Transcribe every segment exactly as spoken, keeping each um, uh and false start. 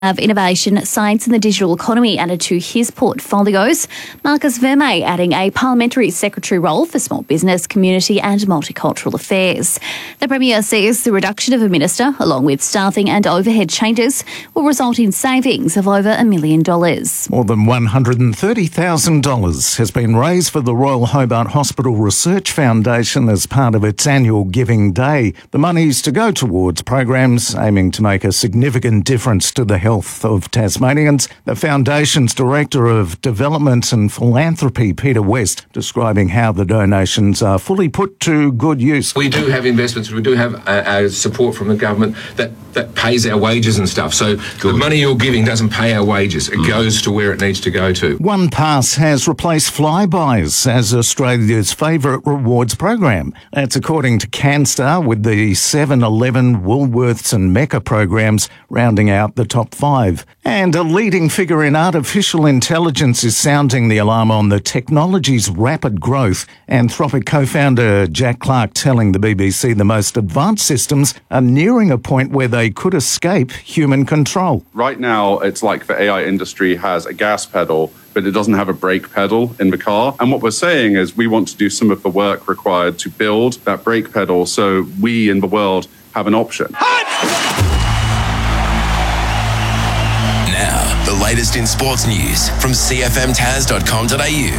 of innovation, science and the digital economy added to his portfolios. Marcus Vermey adding a parliamentary secretary role for small business, community and multicultural affairs. The Premier says the reduction of a minister, along with staffing and overhead changes, will result in savings of over a million dollars. More than one hundred thirty thousand dollars has been raised for the Royal Hobart Hospital Research Foundation as part of its annual Giving Day. The money is to go towards programs aiming to make a significant difference to the health of Tasmanians. The Foundation's Director of Development and Philanthropy, Peter West, describing how the donations are fully put to good use. We do have investments, we do have uh, uh, support from the government that, that pays our wages and stuff. So good. The money you're giving doesn't pay our wages. It mm. goes to where it needs to go to. OnePass has replaced Flybuys as Australia's favourite rewards program. That's according to CanStar, with the seven eleven, Woolworths and Mecca programs rounding out the top five. And a leading figure in artificial intelligence is sounding the alarm on the technology's rapid growth. Anthropic co-founder Jack Clark telling the B B C the most advanced systems are nearing a point where they could escape human control. Right now, it's like the A I industry has a gas pedal, but it doesn't have a brake pedal in the car. And what we're saying is we want to do some of the work required to build that brake pedal so we in the world have an option. Now, the latest in sports news from c f m tas dot com dot a u.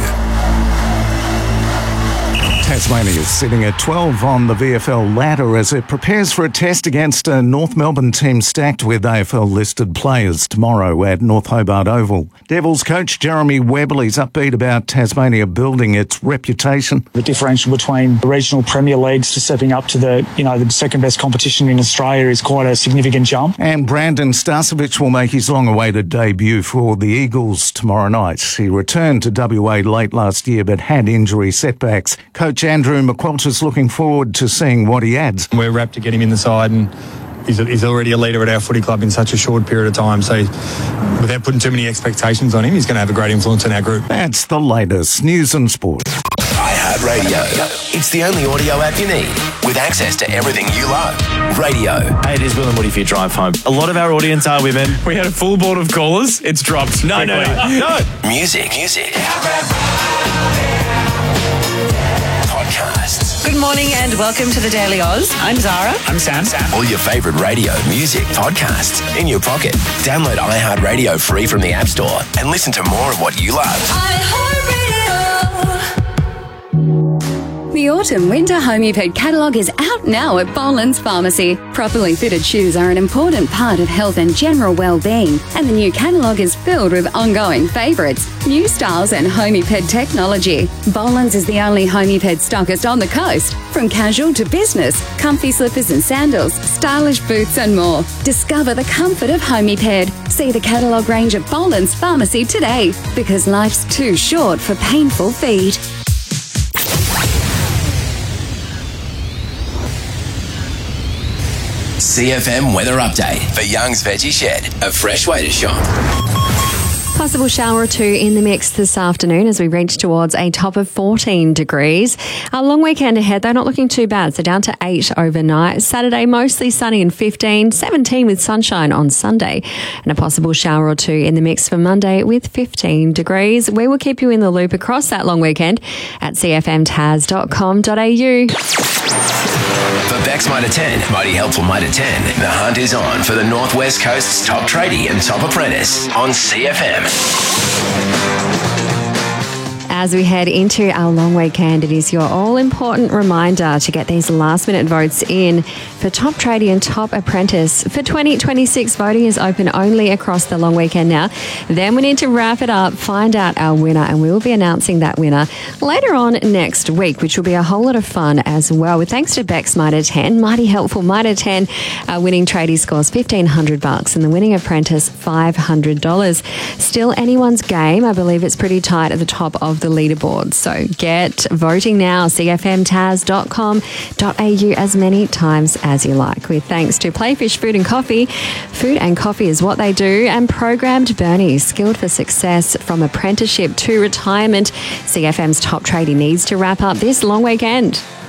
Tasmania is sitting at twelve on the V F L ladder as it prepares for a test against a North Melbourne team stacked with A F L-listed players tomorrow at North Hobart Oval. Devils coach Jeremy Webberley's upbeat about Tasmania building its reputation. The differential between the regional Premier Leagues to stepping up to the, you know, the second best competition in Australia is quite a significant jump. And Brandon Starcevic will make his long-awaited debut for the Eagles tomorrow night. He returned to W A late last year but had injury setbacks. Coach Andrew McQualter's looking forward to seeing what he adds. We're rapt to get him in the side, and he's, he's already a leader at our footy club in such a short period of time. So without putting too many expectations on him, he's going to have a great influence in our group. That's the latest news and sport. iHeartRadio. It's the only audio app you need with access to everything you love. Radio. Hey, it is Will and Woody for your drive home. A lot of our audience are women. We had a full board of callers. It's dropped. No, no, no, no. Music. Music. Podcasts. Good morning and welcome to the Daily Oz. I'm Zara. I'm Sam. Sam. All your favourite radio, music, podcasts in your pocket. Download iHeartRadio free from the App Store and listen to more of what you love. iHeartRadio. The Autumn-Winter Homeped catalogue is out now at Boland's Pharmacy. Properly fitted shoes are an important part of health and general well-being, and the new catalogue is filled with ongoing favourites, new styles and Homeped technology. Boland's is the only Homeped stockist on the coast. From casual to business, comfy slippers and sandals, stylish boots and more. Discover the comfort of Homeped. See the catalogue range at Boland's Pharmacy today, because life's too short for painful feet. C F M weather update for Young's Veggie Shed, a fresh way to shop. Possible shower or two in the mix this afternoon as we reach towards a top of fourteen degrees. Our long weekend ahead, though, not looking too bad. So down to eight overnight. Saturday, mostly sunny and fifteen. seventeen with sunshine on Sunday. And a possible shower or two in the mix for Monday with fifteen degrees. We will keep you in the loop across that long weekend at c f m tas dot com dot a u. For Bex Mitre ten, Mighty Helpful Mitre ten, the hunt is on for the North West Coast's top tradie and top apprentice on C F M. As we head into our long weekend, it is your all-important reminder to get these last-minute votes in for Top Tradie and Top Apprentice. For twenty twenty-six, voting is open only across the long weekend now. Then we need to wrap it up, find out our winner, and we will be announcing that winner later on next week, which will be a whole lot of fun as well. With thanks to Bex Mitre ten, Mighty Helpful Mitre ten, our winning tradie scores fifteen hundred bucks and the winning apprentice five hundred dollars. Still anyone's game. I believe it's pretty tight at the top of the leaderboard. So get voting now, c f m tas dot com dot a u as many times as you like. With thanks to Playfish Food and Coffee. Food and coffee is what they do. And Programmed Bernie, skilled for success from apprenticeship to retirement. C F M's Top Tradie needs to wrap up this long weekend.